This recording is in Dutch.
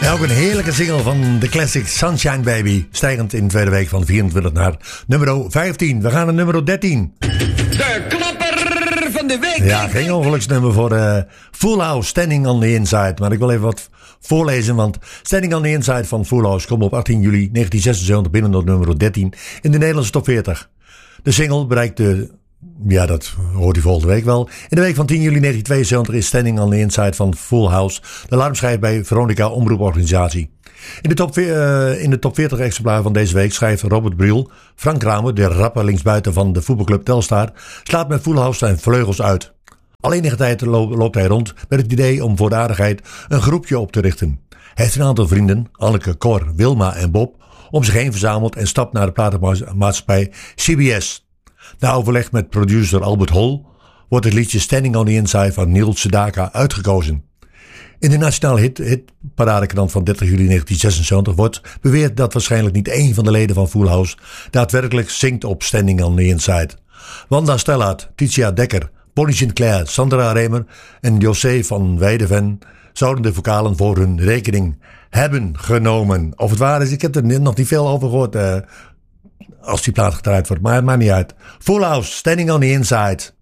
Ja, ook een heerlijke single van de classic Sunshine Baby. Stijgend in de tweede week van 24 naar nummer 15. We gaan naar nummer 13. De klapper van de week. Ja, geen ongeluksnummer voor Full House, Standing on the Inside. Maar ik wil even wat voorlezen, want Standing on the Inside van Full House komt op 18 juli 1976 binnen op nummer 13 in de Nederlandse top 40. De single bereikte... Ja, dat hoort u volgende week wel. In de week van 10 juli 1972 is Standing on the Inside van Full House de alarmschijf bij Veronica Omroeporganisatie. In de top 40 exemplaar van deze week schrijft Robert Briel: Frank Kramer, de rapper linksbuiten van de voetbalclub Telstar, slaat met Full House zijn vleugels uit. Al enige tijd loopt hij rond met het idee om voor de aardigheid een groepje op te richten. Hij heeft een aantal vrienden, Anneke, Cor, Wilma en Bob, om zich heen verzameld en stapt naar de platenmaatschappij CBS. Na overleg met producer Albert Hol wordt het liedje Standing on the Inside van Neil Sedaka uitgekozen. In de nationale hitparadekrant van 30 juli 1976 wordt beweerd dat waarschijnlijk niet één van de leden van Full House daadwerkelijk zingt op Standing on the Inside. Wanda Stellaert, Titia Dekker, Bonnie Sinclair, Sandra Remer en José van Weideven zouden de vocalen voor hun rekening hebben genomen. Of het waar is, ik heb er nog niet veel over gehoord als die plaat gedraaid wordt, maar het maakt niet uit. Full House, Standing on the Inside.